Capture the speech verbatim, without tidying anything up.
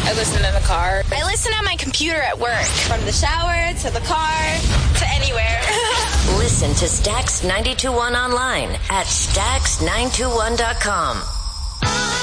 I listen in the car. I listen on my computer at work. From the shower to the car to anywhere. Listen to Stax ninety-two point one online at stax nine two one dot com.